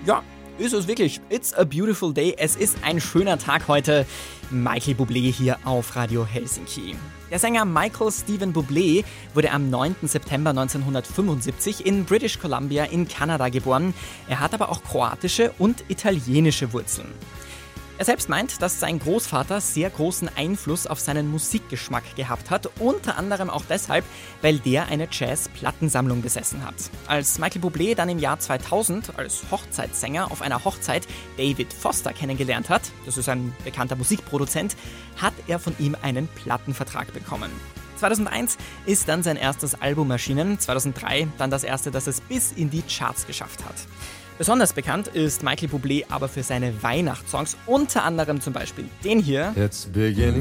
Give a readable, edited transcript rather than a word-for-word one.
Ja, ist es wirklich. It's a beautiful day. Es ist ein schöner Tag heute. Michael Bublé hier auf Radio Helsinki. Der Sänger Michael Stephen Bublé wurde am 9. September 1975 in British Columbia in Kanada geboren. Er hat aber auch kroatische und italienische Wurzeln. Er selbst meint, dass sein Großvater sehr großen Einfluss auf seinen Musikgeschmack gehabt hat, unter anderem auch deshalb, weil der eine Jazz-Plattensammlung besessen hat. Als Michael Bublé dann im Jahr 2000 als Hochzeitssänger auf einer Hochzeit David Foster kennengelernt hat, das ist ein bekannter Musikproduzent, hat er von ihm einen Plattenvertrag bekommen. 2001 ist dann sein erstes Album erschienen, 2003 dann das erste, das es bis in die Charts geschafft hat. Besonders bekannt ist Michael Bublé aber für seine Weihnachtssongs, unter anderem zum Beispiel den hier. It's beginning.